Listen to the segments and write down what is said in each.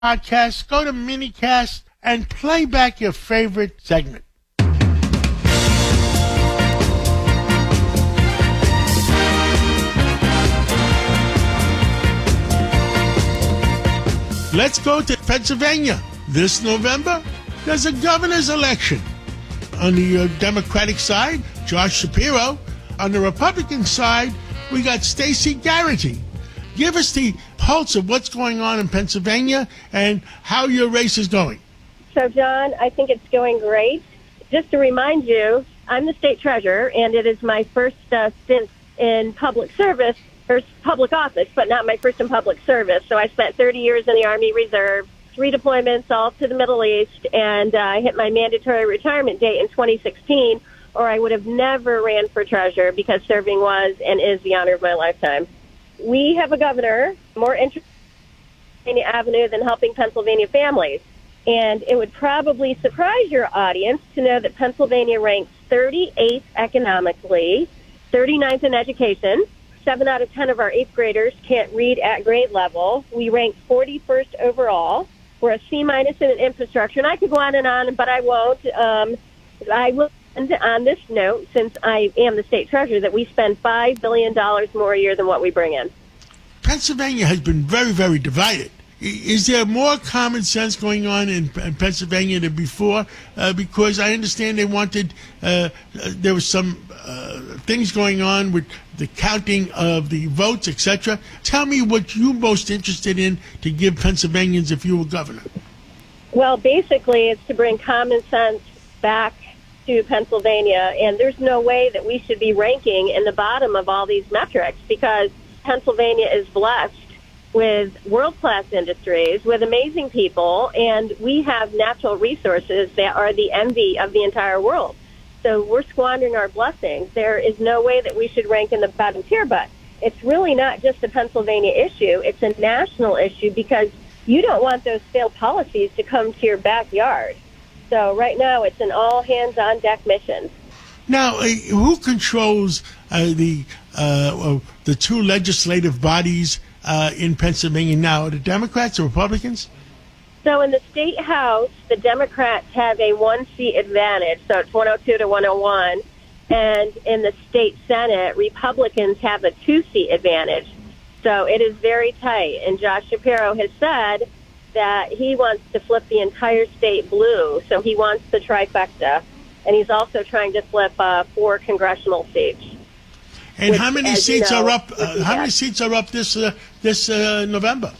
podcast, go to Minicast and play back your favorite segment. Let's go to Pennsylvania. This November, there's a governor's election. On the Democratic side, Josh Shapiro. On the Republican side, we got Stacey Garrity. Give us the pulse of what's going on in Pennsylvania and how your race is going. So, John, I think it's going great. Just to remind you, I'm the state treasurer, and it is my first stint in public service, or public office, but not my first in public service. So I spent 30 years in the Army Reserve, 3 deployments all to the Middle East, and I hit my mandatory retirement date in 2016, or I would have never ran for treasurer because serving was and is the honor of my lifetime. We have a governor more interested in Pennsylvania Avenue than helping Pennsylvania families. And it would probably surprise your audience to know that Pennsylvania ranks 38th economically, 39th in education. 7 out of 10 of our 8th graders can't read at grade level. We rank 41st overall. We're a C-minus in infrastructure. And I could go on, but I won't. I will end on this note, since I am the state treasurer, that we spend $5 billion more a year than what we bring in. Pennsylvania has been very, very divided. Is there more common sense going on in Pennsylvania than before? Because I understand they wanted, there was some things going on with the counting of the votes, etc. Tell me what you're most interested in to give Pennsylvanians if you were governor. Well, basically, it's to bring common sense back to Pennsylvania, and there's no way that we should be ranking in the bottom of all these metrics, because Pennsylvania is blessed with world-class industries, with amazing people, and we have natural resources that are the envy of the entire world. So we're squandering our blessings. There is no way that we should rank in the bottom tier, but it's really not just a Pennsylvania issue. It's a national issue, because you don't want those failed policies to come to your backyard. So right now, it's an all-hands-on-deck mission. Now, who controls the 2 legislative bodies in Pennsylvania now? The Democrats or Republicans? So in the state house, the Democrats have a 1-seat advantage, so it's 102 to 101. And in the state Senate, Republicans have a 2-seat advantage. So it is very tight. And Josh Shapiro has said that he wants to flip the entire state blue. So he wants the trifecta. And he's also trying to flip 4 congressional seats. And how many seats are up? How many seats are up this November?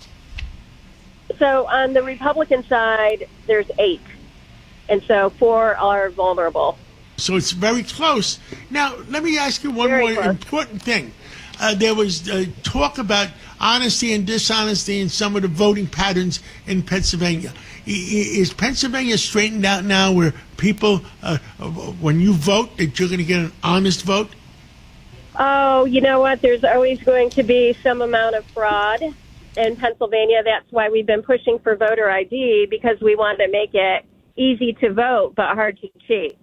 So on the Republican side, there's 8, and so 4 are vulnerable. So it's very close. Now, let me ask you one more important thing. There was talk about honesty and dishonesty in some of the voting patterns in Pennsylvania. Is Pennsylvania straightened out now, where people, when you vote, that you're going to get an honest vote? Oh, you know what? There's always going to be some amount of fraud in Pennsylvania. That's why we've been pushing for voter ID, because we want to make it easy to vote but hard to cheat.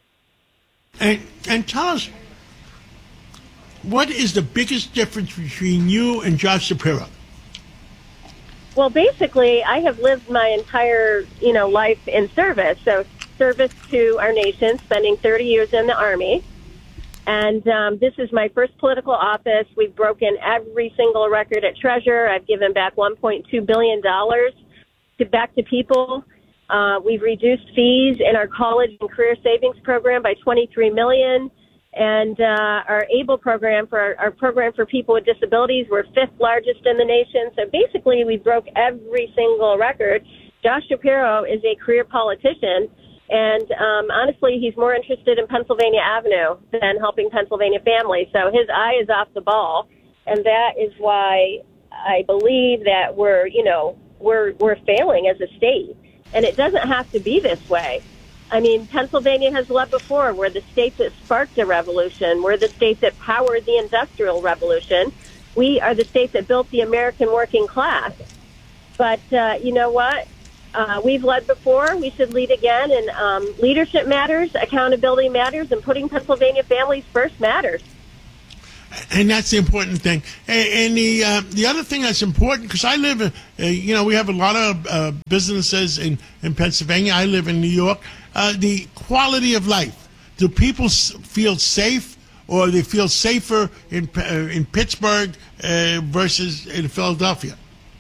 And tell us, what is the biggest difference between you and Josh Shapiro? Well, basically, I have lived my entire, life in service. So service to our nation, spending 30 years in the Army. And this is my first political office. We've broken every single record at Treasurer. I've given back $1.2 billion back to people. We've reduced fees in our college and career savings program by $23 million. And our ABLE program, for our program for people with disabilities, we're 5th largest in the nation. So basically, we broke every single record. Josh Shapiro is a career politician. And honestly, he's more interested in Pennsylvania Avenue than helping Pennsylvania families. So his eye is off the ball. And that is why I believe that we're failing as a state. And it doesn't have to be this way. I mean, Pennsylvania has led before. We're the state that sparked a revolution. We're the state that powered the Industrial Revolution. We are the state that built the American working class. But you know what? We've led before. We should lead again. And leadership matters, accountability matters, and putting Pennsylvania families first matters. And that's the important thing. And the other thing that's important, because I live, we have a lot of businesses in Pennsylvania. I live in New York. The quality of life. Do people feel safe, or they feel safer in Pittsburgh versus in Philadelphia?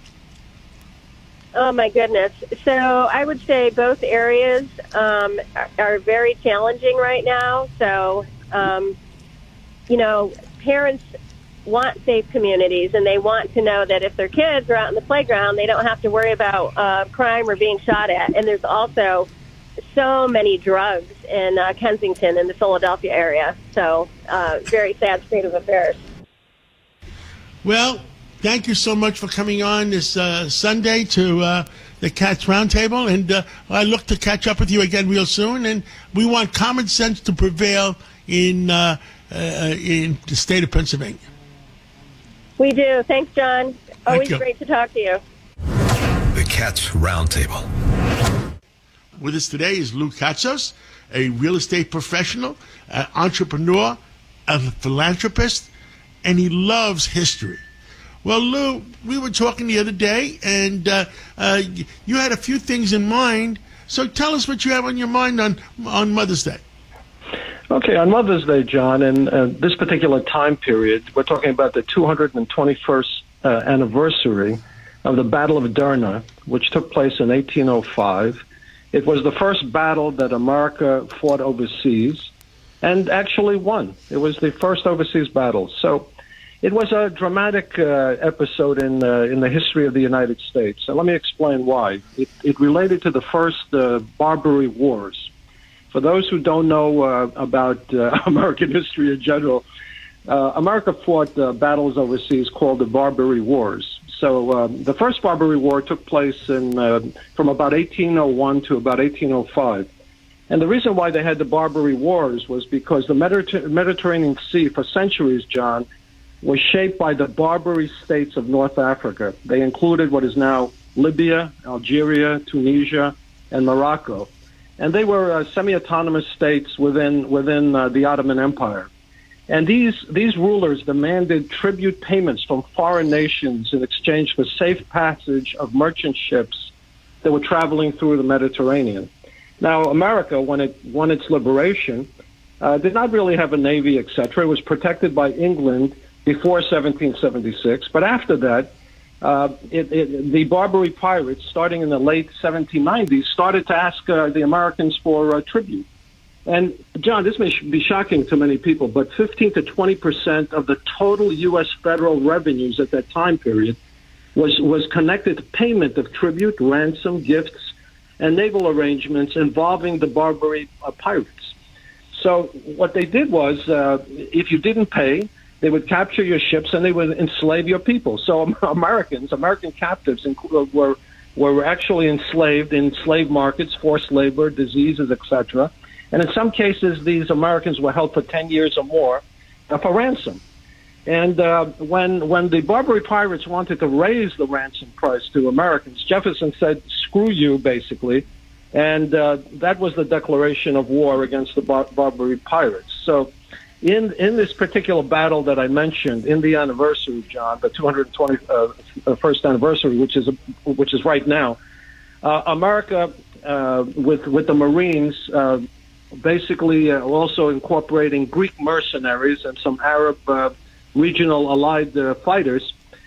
Oh, my goodness. So I would say both areas are very challenging right now. So, parents want safe communities, and they want to know that if their kids are out in the playground, they don't have to worry about crime or being shot at. And there's also so many drugs in Kensington and the Philadelphia area. So very sad state of affairs. Well, thank you so much for coming on this Sunday to the Cats Roundtable, and I look to catch up with you again real soon. And we want common sense to prevail in the state of Pennsylvania. We do. Thanks, John. Always you. Great to talk to you. The Cats Roundtable. With us today is Lou Katsos, a real estate professional, an entrepreneur, a philanthropist, and he loves history. Well, Lou, we were talking the other day, and you had a few things in mind. So tell us what you have on your mind on Mother's Day. Okay, on Mother's Day, John, and this particular time period, we're talking about the 221st anniversary of the Battle of Derna, which took place in 1805. It was the first battle that America fought overseas and actually won. It was the first overseas battle. So it was a dramatic episode in the history of the United States. And let me explain why. It related to the first Barbary Wars. For those who don't know about American history in general, America fought battles overseas called the Barbary Wars. So the first Barbary War took place from about 1801 to about 1805. And the reason why they had the Barbary Wars was because the Mediterranean Sea for centuries, John, was shaped by the Barbary states of North Africa. They included what is now Libya, Algeria, Tunisia, and Morocco. And they were semi-autonomous states within the Ottoman Empire. And these rulers demanded tribute payments from foreign nations in exchange for safe passage of merchant ships that were traveling through the Mediterranean. Now, America, when it won its liberation, did not really have a navy, etc. It was protected by England before 1776. But after that, the Barbary pirates, starting in the late 1790s, started to ask the Americans for tribute. And, John, this may be shocking to many people, but 15 to 20% of the total U.S. federal revenues at that time period was connected to payment of tribute, ransom, gifts, and naval arrangements involving the Barbary pirates. So what they did was, if you didn't pay, they would capture your ships and they would enslave your people. So American captives were actually enslaved in slave markets, forced labor, diseases, etc. And in some cases, these Americans were held for 10 years or more for ransom. And when the Barbary pirates wanted to raise the ransom price to Americans, Jefferson said, screw you, basically. And that was the declaration of war against the Barbary pirates. So in this particular battle that I mentioned, in the anniversary, John, the 221st anniversary, which is right now, America, with the Marines, basically also incorporating Greek mercenaries and some Arab regional allied fighters,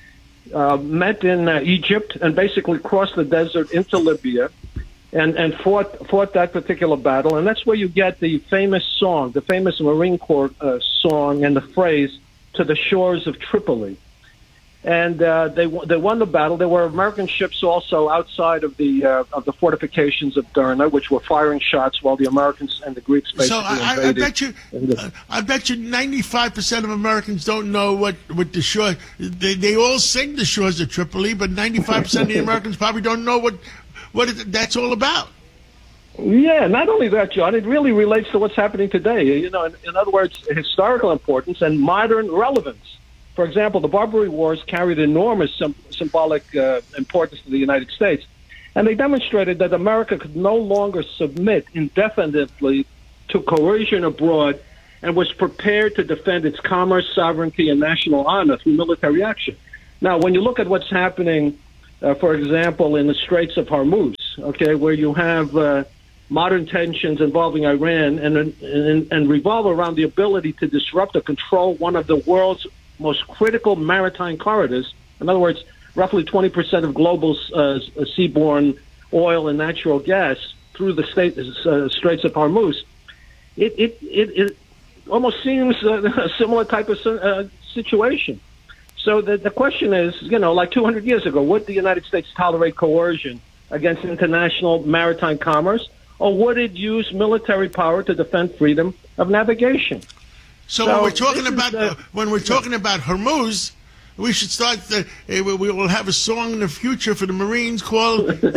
met in Egypt and basically crossed the desert into Libya and fought that particular battle. And that's where you get the famous song, the famous Marine Corps song and the phrase, "To the shores of Tripoli." And they won the battle. There were American ships also outside of the fortifications of Derna, which were firing shots while the Americans and the Greeks basically invaded. I bet you 95% of Americans don't know what the shore. They all sing the shores of Tripoli, but 95% of the Americans probably don't know what that's all about. Yeah, not only that, John, it really relates to what's happening today. You know, in other words, historical importance and modern relevance. For example, the Barbary Wars carried enormous symbolic importance to the United States, and they demonstrated that America could no longer submit indefinitely to coercion abroad and was prepared to defend its commerce, sovereignty, and national honor through military action. Now, when you look at what's happening, for example, in the Straits of Hormuz, okay, where you have modern tensions involving Iran and revolve around the ability to disrupt or control one of the world's most critical maritime corridors. In other words, roughly 20% of global seaborne oil and natural gas through the Straits of Hormuz. It almost seems a similar type of situation. So the question is, like 200 years ago, would the United States tolerate coercion against international maritime commerce, or would it use military power to defend freedom of navigation? So when we're talking about Hormuz, we should start. We will have a song in the future for the Marines called, to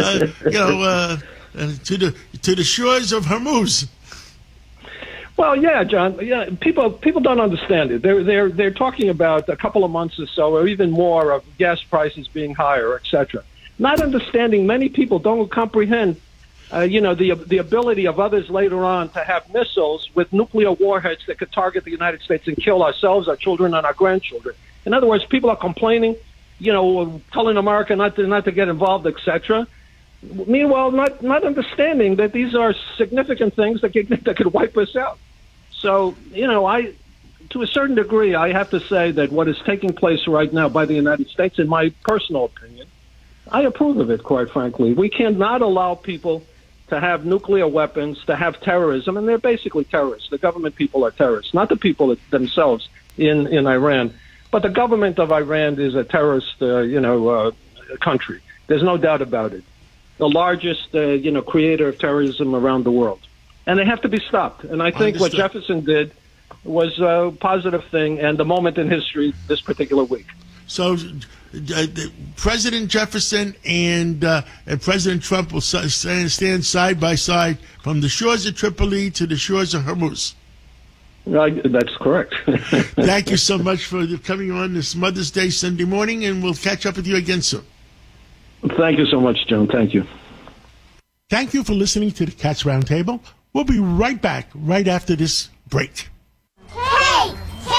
the shores of Hormuz. Well, yeah, John. Yeah, people don't understand it. They're talking about a couple of months or so, or even more, of gas prices being higher, etc. Not understanding, many people don't comprehend. The ability of others later on to have missiles with nuclear warheads that could target the United States and kill ourselves, our children, and our grandchildren. In other words, people are complaining, telling America not to get involved, etc. Meanwhile, not understanding that these are significant things that could wipe us out. So, to a certain degree, I have to say that what is taking place right now by the United States, in my personal opinion, I approve of it, quite frankly. We cannot allow people to have nuclear weapons, to have terrorism, and they're basically terrorists. The government people are terrorists, not the people themselves in Iran. But the government of Iran is a terrorist, country. There's no doubt about it. The largest, creator of terrorism around the world. And they have to be stopped. And I think what Jefferson did was a positive thing and the moment in history this particular week. So President Jefferson and President Trump will stand side by side from the shores of Tripoli to the shores of Hormuz. That's correct. Thank you so much for coming on this Mother's Day Sunday morning, and we'll catch up with you again soon. Thank you so much, John. Thank you. Thank you for listening to the Cats Roundtable. We'll be right back right after this break. Hey!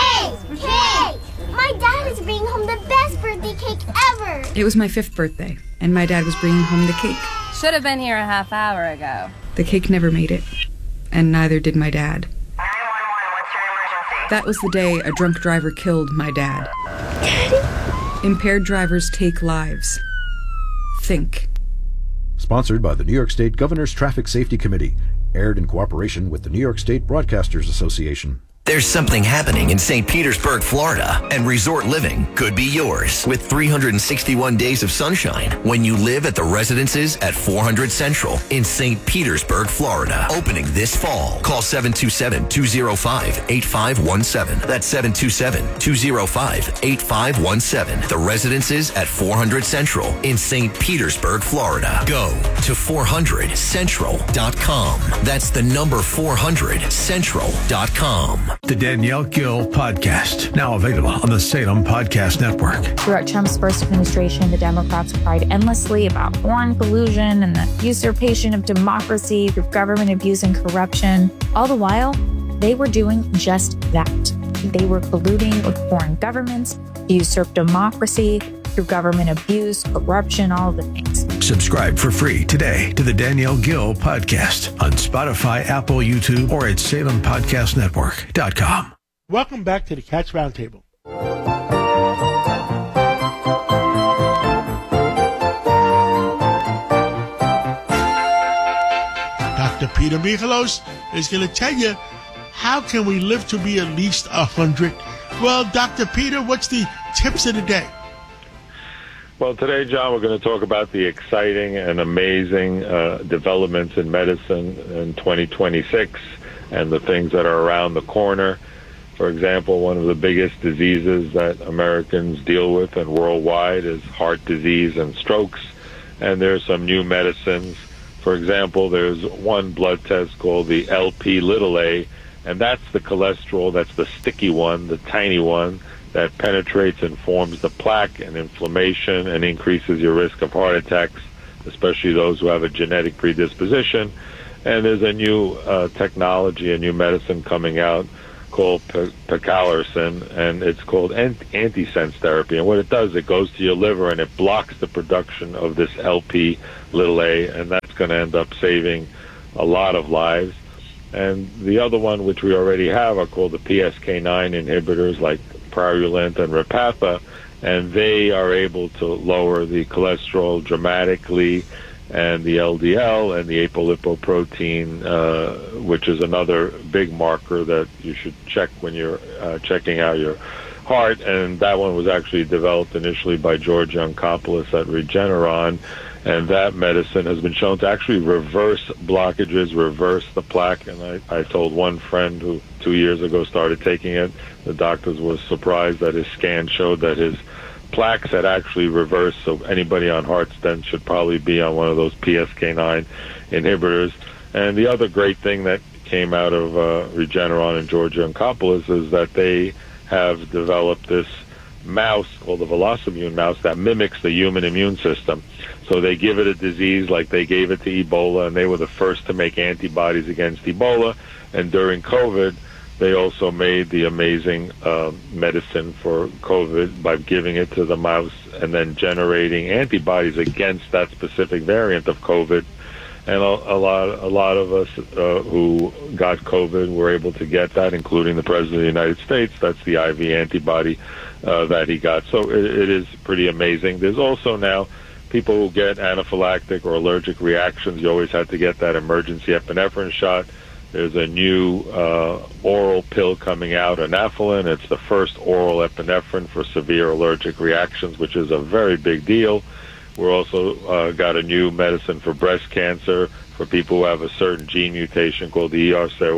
My dad is bringing home the best birthday cake ever! It was my 5th birthday, and my dad was bringing home the cake. Should have been here a half hour ago. The cake never made it, and neither did my dad. 911, what's your emergency? That was the day a drunk driver killed my dad. Daddy? Impaired drivers take lives. Think. Sponsored by the New York State Governor's Traffic Safety Committee. Aired in cooperation with the New York State Broadcasters Association. There's something happening in St. Petersburg, Florida, and resort living could be yours with 361 days of sunshine when you live at the residences at 400 Central in St. Petersburg, Florida. Opening this fall. Call 727-205-8517. That's 727-205-8517. The residences at 400 Central in St. Petersburg, Florida. Go to 400central.com. That's the number 400central.com. The Danielle Gill Podcast, now available on the Salem Podcast Network. Throughout Trump's first administration, the Democrats cried endlessly about foreign collusion and the usurpation of democracy through government abuse and corruption. All the while, they were doing just that. They were colluding with foreign governments to usurp democracy through government abuse, corruption, all of the things. Subscribe for free today to the Danielle Gill Podcast on Spotify, Apple, YouTube, or at SalemPodcastNetwork.com. Welcome back to the Cats Roundtable. Dr. Peter Michalos is going to tell you, how can we live to be at least 100? Well, Dr. Peter, what's the tips of the day? Well, today, John, we're going to talk about the exciting and amazing developments in medicine in 2026 and the things that are around the corner. For example, one of the biggest diseases that Americans deal with and worldwide is heart disease and strokes. And there's some new medicines. For example, there's one blood test called the LP-little-a, and that's the cholesterol, that's the sticky one, the tiny one, that penetrates and forms the plaque and inflammation and increases your risk of heart attacks, especially those who have a genetic predisposition. And there's a new technology, a new medicine coming out called paclitaxel, and it's called antisense therapy. And what it does, it goes to your liver and it blocks the production of this Lp(a), and that's going to end up saving a lot of lives. And the other one, which we already have, are called the PCSK9 inhibitors, like Praluent and Repatha, and they are able to lower the cholesterol dramatically, and the LDL and the apolipoprotein, which is another big marker that you should check when you're checking out your heart. And that one was actually developed initially by George Yancopoulos at Regeneron, and that medicine has been shown to actually reverse blockages, reverse the plaque. And I told one friend who 2 years ago started taking it, the doctors were surprised that his scan showed that his plaques had actually reversed. So anybody on heart stents should probably be on one of those PCSK9 inhibitors. And the other great thing that came out of Regeneron and George Yancopoulos is that they have developed this mouse called the VelocImmune mouse that mimics the human immune system. So they give it a disease like they gave it to Ebola, and they were the first to make antibodies against Ebola. And during COVID, they also made the amazing medicine for COVID by giving it to the mouse and then generating antibodies against that specific variant of COVID. And a lot of us who got COVID were able to get that, including the President of the United States. That's the IV antibody that he got. So it is pretty amazing. There's also now people who get anaphylactic or allergic reactions. You always had to get that emergency epinephrine shot. There's a new oral pill coming out, Anaphyllin. It's the first oral epinephrine for severe allergic reactions, which is a very big deal. We're also got a new medicine for breast cancer for people who have a certain gene mutation called the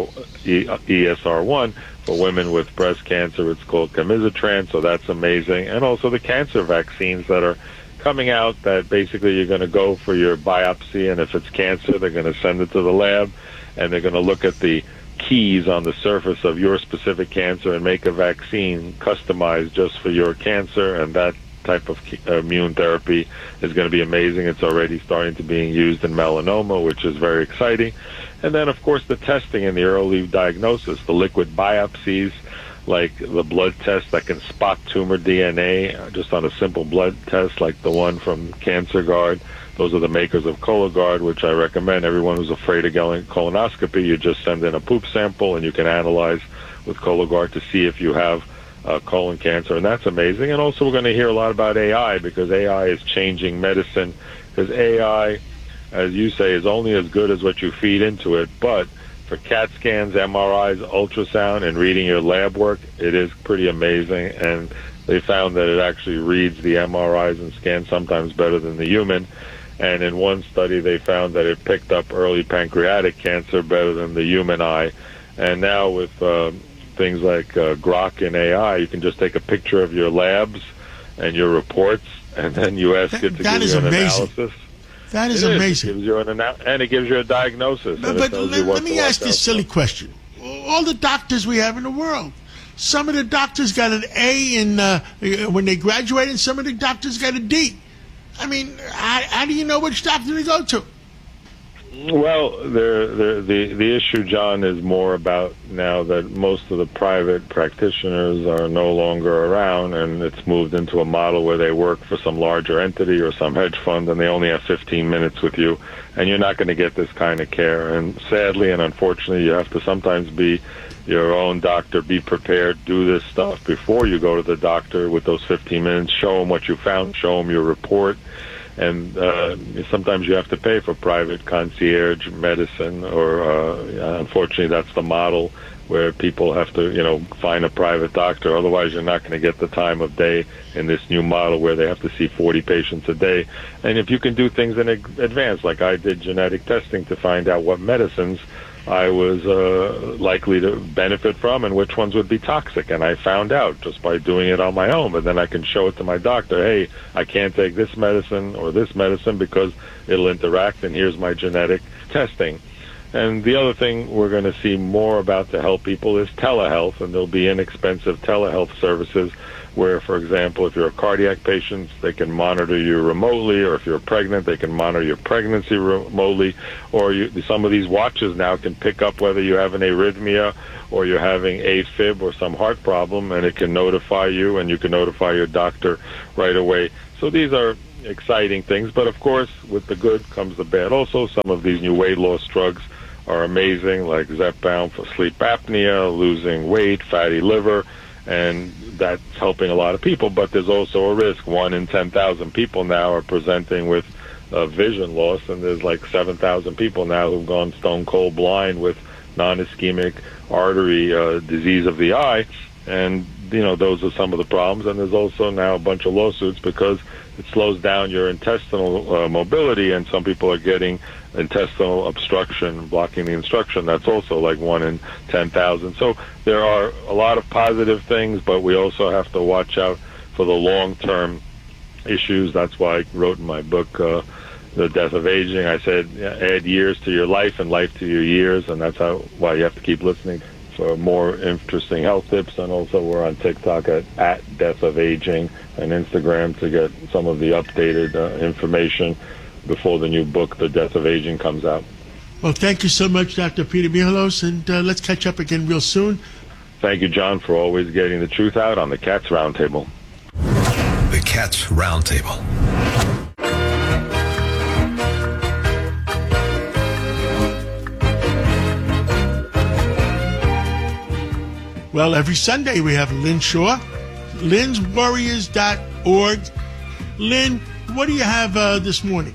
ESR1. For women with breast cancer, it's called Camizestrant, so that's amazing. And also the cancer vaccines that are coming out, that basically you're going to go for your biopsy, and if it's cancer, they're going to send it to the lab, and they're going to look at the keys on the surface of your specific cancer and make a vaccine customized just for your cancer. And that type of immune therapy is going to be amazing. It's already starting to be used in melanoma, which is very exciting. And then, of course, the testing and the early diagnosis, the liquid biopsies, like the blood test that can spot tumor DNA just on a simple blood test like the one from CancerGuard. Those are the makers of Cologuard, which I recommend. Everyone who's afraid of getting colonoscopy, you just send in a poop sample and you can analyze with Cologuard to see if you have colon cancer, and that's amazing. And also we're going to hear a lot about AI, because AI is changing medicine, because AI, as you say, is only as good as what you feed into it. But for CAT scans, MRIs, ultrasound, and reading your lab work, it is pretty amazing. And they found that it actually reads the MRIs and scans sometimes better than the human. And in one study, they found that it picked up early pancreatic cancer better than the human eye. And now with things like Grok and AI, you can just take a picture of your labs and your reports, and then you ask it to give you an analysis. That is amazing. It gives you and it gives you a diagnosis. But let me ask this silly question. All the doctors we have in the world, some of the doctors got an A in when they graduated, and some of the doctors got a D. I mean, how do you know which doctor to go to? Well, the issue, John, is more about now that most of the private practitioners are no longer around, and it's moved into a model where they work for some larger entity or some hedge fund, and they only have 15 minutes with you, and you're not going to get this kind of care. And sadly and unfortunately, you have to sometimes be your own doctor, be prepared, do this stuff before you go to the doctor with those 15 minutes, show them what you found, show them your report. And sometimes you have to pay for private concierge medicine, or unfortunately that's the model where people have to, find a private doctor. Otherwise you're not going to get the time of day in this new model where they have to see 40 patients a day. And if you can do things in advance, like I did genetic testing to find out what medicines I was likely to benefit from and which ones would be toxic. And I found out just by doing it on my own. But then I can show it to my doctor, hey, I can't take this medicine or this medicine because it'll interact, and here's my genetic testing. And the other thing we're going to see more about to help people is telehealth, and there'll be inexpensive telehealth services where, for example, if you're a cardiac patient, they can monitor you remotely, or if you're pregnant, they can monitor your pregnancy remotely, or some of these watches now can pick up whether you have an arrhythmia or you're having AFib or some heart problem, and it can notify you, and you can notify your doctor right away. So these are exciting things, but of course, with the good comes the bad. Also, some of these new weight loss drugs are amazing, like Zepbound for sleep apnea, losing weight, fatty liver, and that's helping a lot of people. But there's also a risk. 1 in 10,000 people now are presenting with vision loss, and there's like 7,000 people now who've gone stone cold blind with non-ischemic artery disease of the eye. And, those are some of the problems. And there's also now a bunch of lawsuits because it slows down your intestinal mobility, and some people are getting intestinal obstruction, blocking the instruction. That's also like 1 in 10,000. So there are a lot of positive things, but we also have to watch out for the long-term issues. That's why I wrote in my book, The Death of Aging, I said, add years to your life and life to your years, and that's why you have to keep listening for more interesting health tips. And also we're on TikTok at Death of Aging, and Instagram to get some of the updated information before the new book, The Death of Aging, comes out. Well, thank you so much, Dr. Peter Michalos, and let's catch up again real soon. Thank you, John, for always getting the truth out on the Cats Roundtable. The Cats Roundtable. Well, every Sunday we have Lynn Shaw, linswarriors.org. Lynn, what do you have this morning?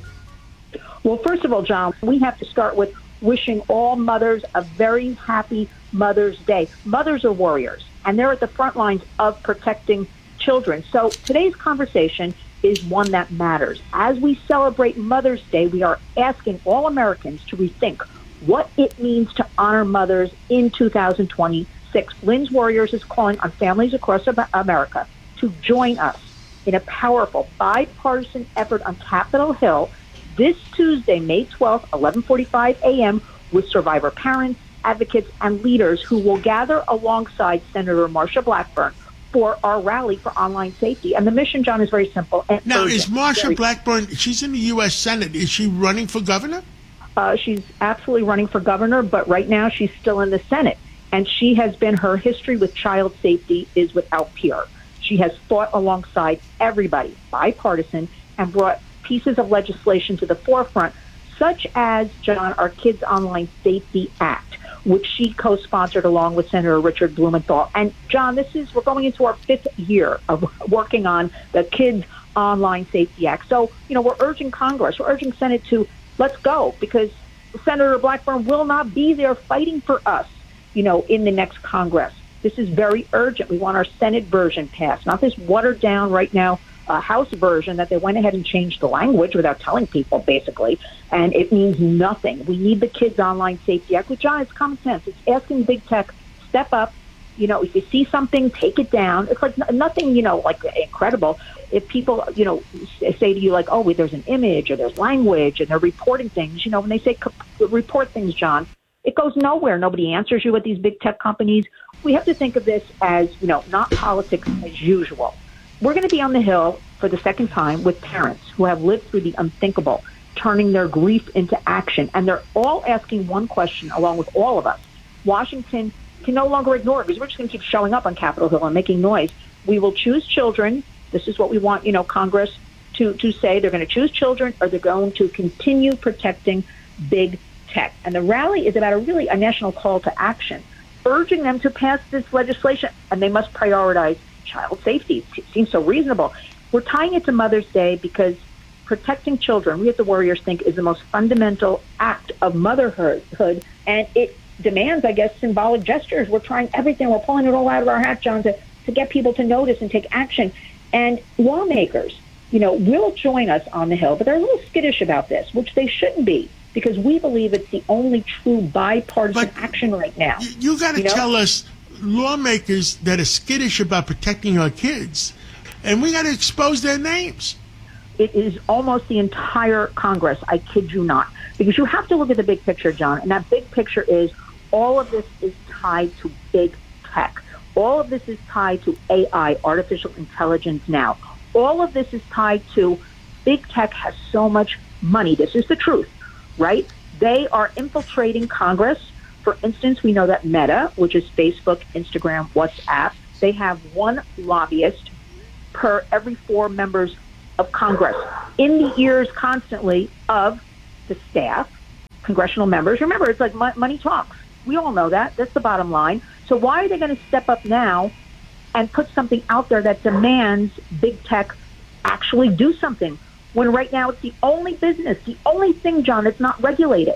Well, first of all, John, we have to start with wishing all mothers a very happy Mother's Day. Mothers are warriors, and they're at the front lines of protecting children. So today's conversation is one that matters. As we celebrate Mother's Day, we are asking all Americans to rethink what it means to honor mothers in 2026. Lynn's Warriors is calling on families across America to join us in a powerful bipartisan effort on Capitol Hill this Tuesday, May 12th, 11:45 a.m., with survivor parents, advocates, and leaders who will gather alongside Senator Marsha Blackburn for our rally for online safety. And the mission, John, is very simple. And now, urgent. is Marsha Blackburn, she's in the U.S. Senate. Is she running for governor? She's absolutely running for governor, but right now she's still in the Senate. And she has been, her history with child safety is without peer. She has fought alongside everybody, bipartisan, and brought pieces of legislation to the forefront, such as, John, our Kids Online Safety Act, which she co-sponsored along with Senator Richard Blumenthal. And, John, we're going into our 5th year of working on the Kids Online Safety Act. So, we're urging Congress, we're urging Senate to let's go, because Senator Blackburn will not be there fighting for us, in the next Congress. This is very urgent. We want our Senate version passed, not this watered down right now House version that they went ahead and changed the language without telling people, basically, and it means nothing. We need the Kids Online Safety Act, which, John, it's common sense. It's asking big tech, step up. If you see something, take it down. It's like nothing, like incredible. If people, say to you like, oh, there's an image or there's language and they're reporting things, when they say report things, John, it goes nowhere. Nobody answers you at these big tech companies. We have to think of this as, not politics as usual. We're going to be on the Hill for the second time with parents who have lived through the unthinkable, turning their grief into action. And they're all asking one question, along with all of us. Washington can no longer ignore it, because we're just going to keep showing up on Capitol Hill and making noise. We will choose children. This is what we want, Congress to say. They're going to choose children, or they're going to continue protecting big tech. And the rally is about a national call to action, urging them to pass this legislation, and they must prioritize child safety. It seems so reasonable. We're tying it to Mother's Day because protecting children, we at the Warriors think, is the most fundamental act of motherhood, and it demands, I guess, symbolic gestures. We're trying everything. We're pulling it all out of our hat, John, to get people to notice and take action. And lawmakers, will join us on the Hill, but they're a little skittish about this, which they shouldn't be, because we believe it's the only true bipartisan action right now. You got to tell us, lawmakers that are skittish about protecting our kids, and we got to expose their names. It is almost the entire Congress, I kid you not. because you have to look at the big picture, John, and that big picture is all of this is tied to big tech. All of this is tied to AI, artificial intelligence now. All of this is tied to big tech has so much money. This is the truth, right? They are infiltrating Congress. For instance, we know that Meta, which is Facebook, Instagram, WhatsApp, they have one lobbyist per every 4 members of Congress in the ears constantly of the staff, congressional members. Remember, it's like money talks. We all know that. That's the bottom line. So why are they going to step up now and put something out there that demands big tech actually do something, when right now it's the only business, the only thing, John, that's not regulated?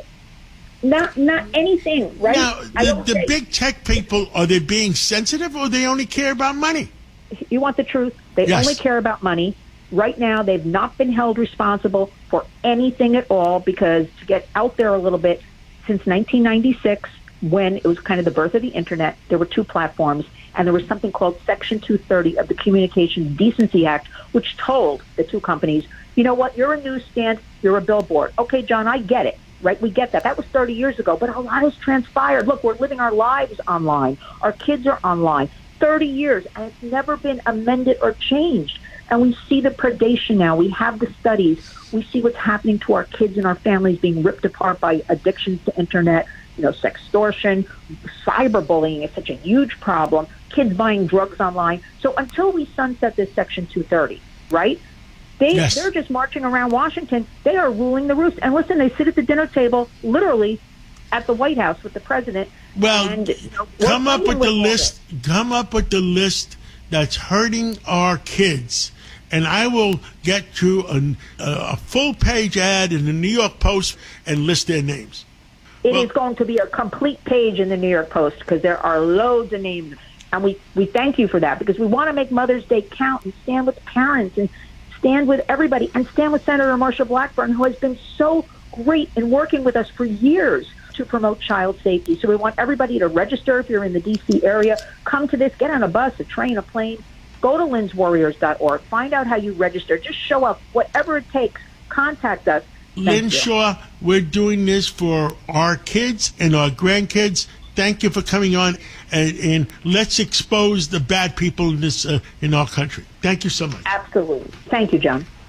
Not anything, right? Now, the big tech people, are they being sensitive, or they only care about money? You want the truth? They Yes. only care about money. Right now, they've not been held responsible for anything at all, because to get out there a little bit, since 1996, when it was kind of the birth of the Internet, there were 2 platforms, and there was something called Section 230 of the Communications Decency Act, which told the 2 companies, you know what, you're a newsstand, you're a billboard. Okay, John, I get it. Right, we get that. That was 30 years ago, but a lot has transpired. Look, we're living our lives online. Our kids are online. 30 years, and it's never been amended or changed. And we see the predation now. We have the studies. We see what's happening to our kids and our families being ripped apart by addictions to Internet, sextortion, cyberbullying is such a huge problem, kids buying drugs online. So until we sunset this Section 230, right, they're just marching around Washington. They are ruling the roost. And listen, they sit at the dinner table, literally, at the White House with the president. Well, and, come up with the list. Come up with the list that's hurting our kids, and I will get you a full-page ad in the New York Post and list their names. It is going to be a complete page in the New York Post, because there are loads of names. And we thank you for that, because we want to make Mother's Day count and stand with parents and stand with everybody, and stand with Senator Marsha Blackburn, who has been so great in working with us for years to promote child safety. So we want everybody to register if you're in the D.C. area. Come to this. Get on a bus, a train, a plane. Go to linswarriors.org. Find out how you register. Just show up. Whatever it takes, contact us. Lynn Shaw, we're doing this for our kids and our grandkids. Thank you for coming on, and let's expose the bad people in our country. Thank you so much. Absolutely. Thank you, John.